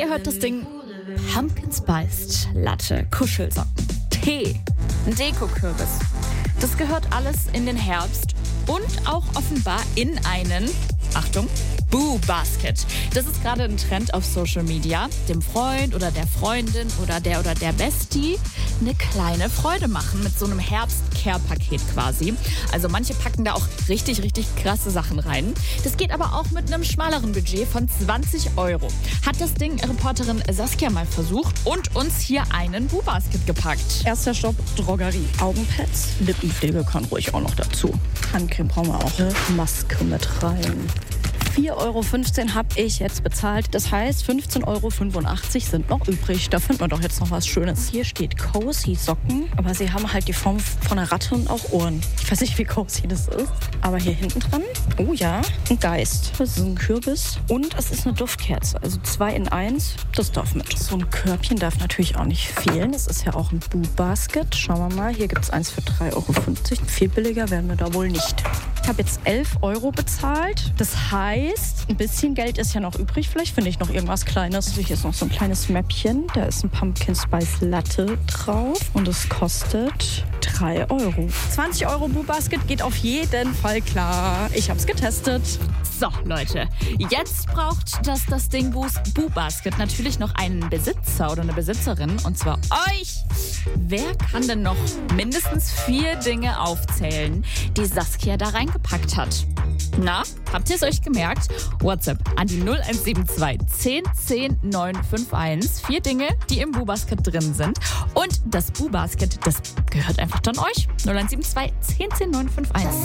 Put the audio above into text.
ihr hört das Ding: Pumpkin Spiced Latte, Kuschelsocken, Tee, Dekokürbis. Das gehört alles in den Herbst und auch offenbar in einen, Achtung, Boo Basket. Das ist gerade ein Trend auf Social Media. Dem Freund oder der Freundin oder der Bestie eine kleine Freude machen mit so einem Herbst-Care-Paket quasi. Also manche packen da auch richtig, richtig krasse Sachen rein. Das geht aber auch mit einem schmaleren Budget von 20 €. Hat das Ding Reporterin Saskia mal versucht und uns hier einen Boo Basket gepackt. Erster Stopp, Drogerie. Augenpads, Lippenpflege kann ruhig auch noch dazu. Handcreme brauchen wir auch. Maske mit rein. 4,15 € habe ich jetzt bezahlt. Das heißt, 15,85 € sind noch übrig. Da finden wir doch jetzt noch was Schönes. Hier steht Cozy Socken, aber sie haben halt die Form von einer Ratte und auch Ohren. Ich weiß nicht, wie cozy das ist. Aber hier hinten dran, oh ja, ein Geist. Das ist ein Kürbis und es ist eine Duftkerze. Also 2 in 1, das darf mit. So ein Körbchen darf natürlich auch nicht fehlen. Es ist ja auch ein Boo Basket. Schauen wir mal, hier gibt es eins für 3,50 €. Viel billiger werden wir da wohl nicht. Ich habe jetzt 11 € bezahlt. Das heißt, ein bisschen Geld ist ja noch übrig. Vielleicht finde ich noch irgendwas Kleines. Hier ist noch so ein kleines Mäppchen. Da ist ein Pumpkin Spice Latte drauf. Und es kostet 3 €. 20 € Boo Basket geht auf jeden Fall klar. Ich habe es getestet. So, Leute, jetzt braucht das Ding Boo Basket natürlich noch einen Besitzer oder eine Besitzerin, und zwar euch. Wer kann denn noch mindestens 4 Dinge aufzählen, die Saskia da reingepackt hat? Na, habt ihr es euch gemerkt? WhatsApp an die 0172 10 10 951. 4 Dinge, die im Boo Basket drin sind. Und das Boo Basket, das gehört einfach dann euch. 0172 10 10 951.